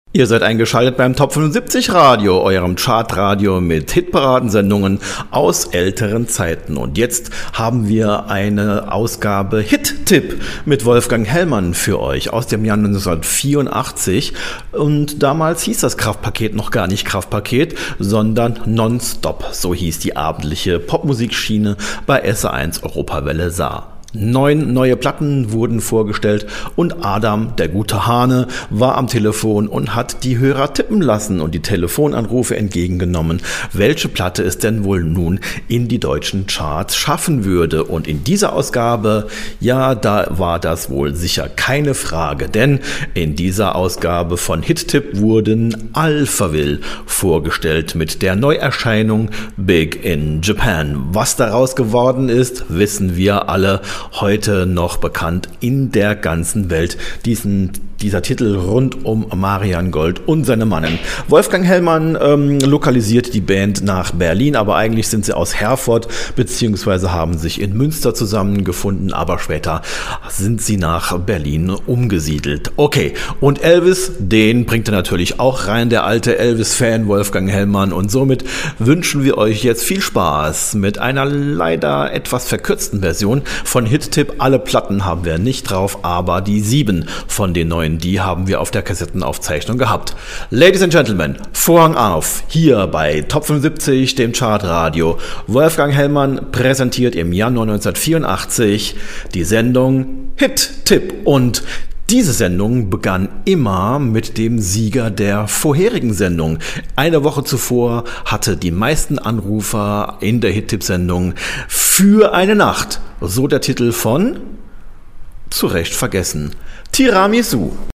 Ihr seid eingeschaltet beim Top 75 Radio, eurem Chartradio mit Hitparadensendungen aus älteren Zeiten. Und jetzt haben wir eine Ausgabe Hit-Tipp mit Wolfgang Hellmann für euch aus dem Jahr 1984. Und damals hieß das Kraftpaket noch gar nicht Kraftpaket, sondern Nonstop. So hieß die abendliche Popmusikschiene bei SR1 Europawelle Saar. 9 neue Platten wurden vorgestellt und Adam, der gute Hane, war am Telefon und hat die Hörer tippen lassen und die Telefonanrufe entgegengenommen, welche Platte es denn wohl nun in die deutschen Charts schaffen würde. Und in dieser Ausgabe, ja, da war das wohl sicher keine Frage, denn in dieser Ausgabe von Hit-Tipp wurden Alphaville vorgestellt mit der Neuerscheinung Big in Japan. Was daraus geworden ist, wissen wir alle. Heute noch bekannt in der ganzen Welt. Dieser Titel rund um Marian Gold und seine Mannen. Wolfgang Hellmann lokalisiert die Band nach Berlin, aber eigentlich sind sie aus Herford beziehungsweise haben sich in Münster zusammengefunden, aber später sind sie nach Berlin umgesiedelt. Okay, und Elvis, den bringt er natürlich auch rein, der alte Elvis-Fan Wolfgang Hellmann, und somit wünschen wir euch jetzt viel Spaß mit einer leider etwas verkürzten Version von Hit-Tipp. Alle Platten haben wir nicht drauf, aber die 7 von den neuen, die haben wir auf der Kassettenaufzeichnung gehabt. Ladies and Gentlemen, Vorhang auf, hier bei Top 75, dem Chartradio. Wolfgang Hellmann präsentiert im Januar 1984 die Sendung Hit-Tipp. Und diese Sendung begann immer mit dem Sieger der vorherigen Sendung. Eine Woche zuvor hatte die meisten Anrufer in der Hit-Tipp-Sendung für eine Nacht. So der Titel von, zu Recht vergessen, Tiramisu.